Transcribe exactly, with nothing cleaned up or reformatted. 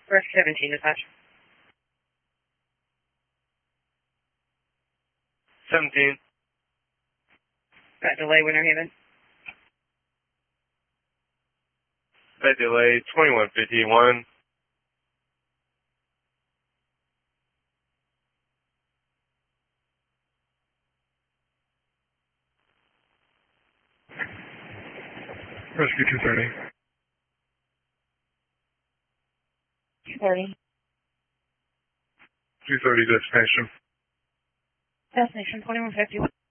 Ref seventeen, dispatch. seventeen. Got delay, Winter Haven. That delay, twenty-one fifty-one. Rescue two thirty. two thirty. two thirty destination. Destination twenty-one fifty-one.